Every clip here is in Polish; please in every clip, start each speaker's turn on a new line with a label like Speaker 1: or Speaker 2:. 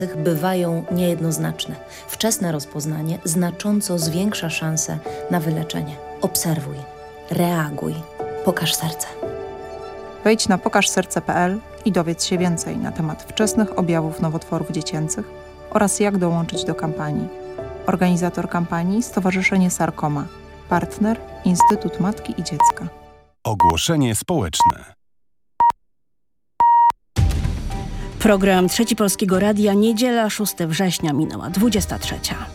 Speaker 1: bywają niejednoznaczne. Wczesne rozpoznanie znacząco zwiększa szanse na wyleczenie. Obserwuj, reaguj, pokaż serce.
Speaker 2: Wejdź na pokażserce.pl i dowiedz się więcej na temat wczesnych objawów nowotworów dziecięcych oraz jak dołączyć do kampanii. Organizator kampanii Stowarzyszenie Sarkoma. Partner Instytut Matki i Dziecka.
Speaker 3: Ogłoszenie społeczne.
Speaker 4: Program Trzeci Polskiego Radia, niedziela 6 września, minęła 23.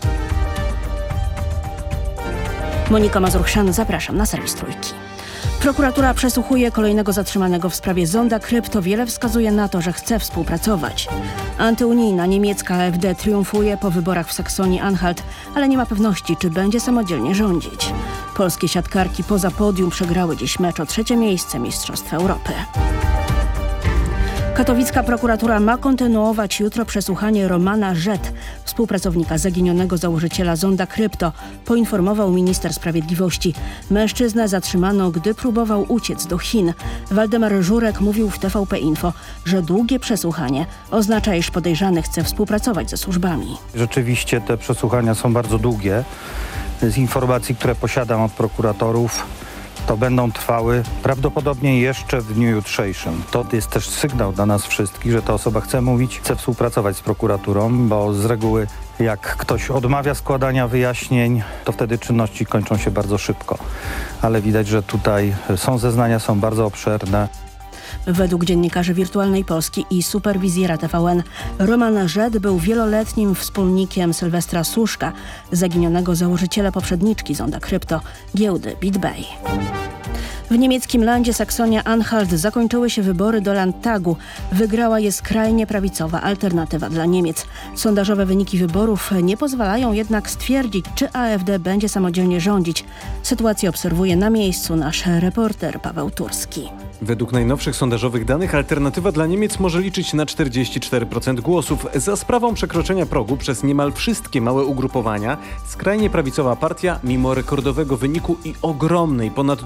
Speaker 4: Monika Mazur-Chrzan, zapraszam na serwis Trójki. Prokuratura przesłuchuje kolejnego zatrzymanego w sprawie Zonda Krypto. Wiele wskazuje na to, że chce współpracować. Antyunijna niemiecka AfD triumfuje po wyborach w Saksonii-Anhalt, ale nie ma pewności, czy będzie samodzielnie rządzić. Polskie siatkarki poza podium przegrały dziś mecz o 3. miejsce Mistrzostw Europy. Katowicka prokuratura ma kontynuować jutro przesłuchanie Romana Rzet, współpracownika zaginionego założyciela Zonda Krypto, poinformował minister sprawiedliwości. Mężczyznę zatrzymano, gdy próbował uciec do Chin. Waldemar Żurek mówił w TVP Info, że długie przesłuchanie oznacza, iż podejrzany chce współpracować ze służbami.
Speaker 5: Rzeczywiście te przesłuchania są bardzo długie. Z informacji, które posiadam od prokuratorów, to będą trwały prawdopodobnie jeszcze w dniu jutrzejszym. To jest też sygnał dla nas wszystkich, że ta osoba chce mówić, chce współpracować z prokuraturą, bo z reguły jak ktoś odmawia składania wyjaśnień, to wtedy czynności kończą się bardzo szybko. Ale widać, że tutaj zeznania są bardzo obszerne.
Speaker 4: Według dziennikarzy Wirtualnej Polski i superwizjera TVN Roman Rzet był wieloletnim wspólnikiem Sylwestra Suszka, zaginionego założyciela poprzedniczki Zonda Krypto, giełdy BitBay. W niemieckim landzie Saksonia-Anhalt zakończyły się wybory do Landtagu. Wygrała je skrajnie prawicowa Alternatywa dla Niemiec. Sondażowe wyniki wyborów nie pozwalają jednak stwierdzić, czy AfD będzie samodzielnie rządzić. Sytuację obserwuje na miejscu nasz reporter Paweł Turski.
Speaker 6: Według najnowszych sondażowych danych Alternatywa dla Niemiec może liczyć na 44% głosów. Za sprawą przekroczenia progu przez niemal wszystkie małe ugrupowania skrajnie prawicowa partia, mimo rekordowego wyniku i ogromnej, ponad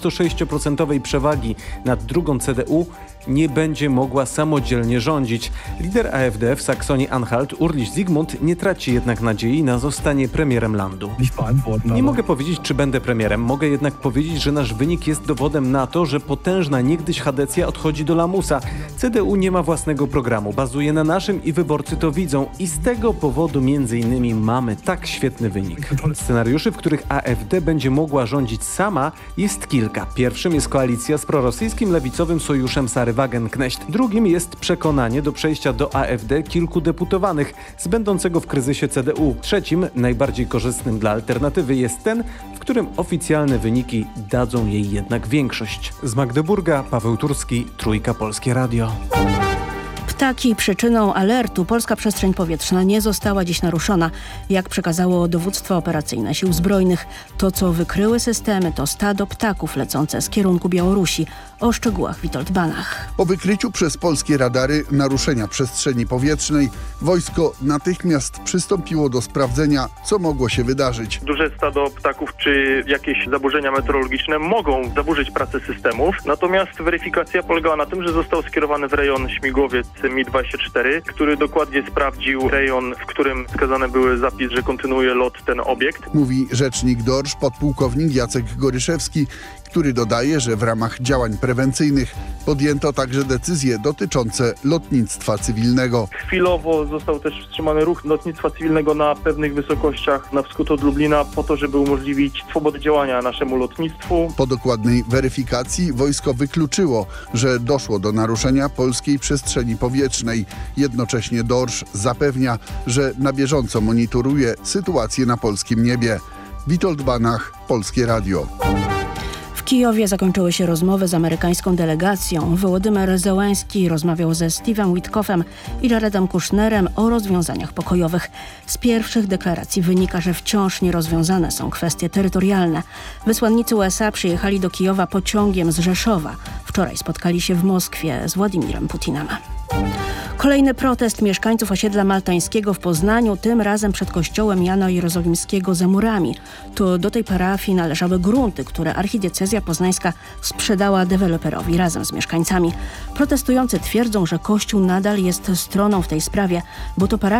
Speaker 6: 26% przewagi nad drugą CDU, nie będzie mogła samodzielnie rządzić. Lider AfD w Saksonii-Anhalt, Ulrich Zygmunt, nie traci jednak nadziei na zostanie premierem landu. Nie mogę powiedzieć, czy będę premierem. Mogę jednak powiedzieć, że nasz wynik jest dowodem na to, że potężna niegdyś Chadecja odchodzi do lamusa. CDU nie ma własnego programu, bazuje na naszym i wyborcy to widzą. I z tego powodu m.in. mamy tak świetny wynik. Scenariuszy, w których AfD będzie mogła rządzić sama, jest kilka. Pierwszym jest koalicja z prorosyjskim lewicowym sojuszem Sary Wagenknecht. Drugim jest przekonanie do przejścia do AfD kilku deputowanych z będącego w kryzysie CDU. Trzecim, najbardziej korzystnym dla Alternatywy, jest ten, w którym oficjalne wyniki dadzą jej jednak większość. Z Magdeburga Paweł Turski, Trójka Polskie Radio.
Speaker 4: Ptaki przyczyną alertu polska przestrzeń powietrzna nie została dziś naruszona. Jak przekazało dowództwo operacyjne Sił Zbrojnych, to co wykryły systemy to stado ptaków lecące z kierunku Białorusi. O szczegółach Witold Banach.
Speaker 7: Po wykryciu przez polskie radary naruszenia przestrzeni powietrznej wojsko natychmiast przystąpiło do sprawdzenia, co mogło się wydarzyć.
Speaker 8: Duże stado ptaków czy jakieś zaburzenia meteorologiczne mogą zaburzyć pracę systemów, natomiast weryfikacja polegała na tym, że został skierowany w rejon śmigłowiec Mi-24, który dokładnie sprawdził rejon, w którym wskazane były zapis, że kontynuuje lot ten obiekt.
Speaker 7: Mówi rzecznik DORŚ podpułkownik Jacek Goryszewski, który dodaje, że w ramach działań prewencyjnych podjęto także decyzje dotyczące lotnictwa cywilnego.
Speaker 8: Chwilowo został też wstrzymany ruch lotnictwa cywilnego na pewnych wysokościach na wschód od Lublina po to, żeby umożliwić swobodę działania naszemu lotnictwu.
Speaker 7: Po dokładnej weryfikacji wojsko wykluczyło, że doszło do naruszenia polskiej przestrzeni powietrznej. Jednocześnie DORŚ zapewnia, że na bieżąco monitoruje sytuację na polskim niebie. Witold Banach, Polskie Radio.
Speaker 4: W Kijowie zakończyły się rozmowy z amerykańską delegacją. Wołodymyr Zełenski rozmawiał ze Steve'em Witkoffem i Jaredem Kushnerem o rozwiązaniach pokojowych. Z pierwszych deklaracji wynika, że wciąż nierozwiązane są kwestie terytorialne. Wysłannicy USA przyjechali do Kijowa pociągiem z Rzeszowa. Wczoraj spotkali się w Moskwie z Władimirem Putinem. Kolejny protest mieszkańców osiedla maltańskiego w Poznaniu, tym razem przed kościołem Jana Jerozolimskiego za murami. To do tej parafii należały grunty, które archidiecezja poznańska sprzedała deweloperowi razem z mieszkańcami. Protestujący twierdzą, że kościół nadal jest stroną w tej sprawie, bo to parafia